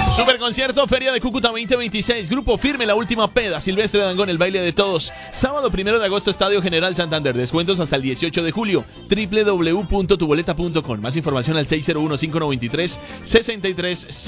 Superconcierto Feria de Cúcuta 2026. Grupo Firme, La Última Peda, Silvestre Dangond, El Baile de Todos. Sábado 1 de agosto, Estadio General Santander. Descuentos hasta el 18 de julio. www.tuboleta.com. Más información al 601-593-63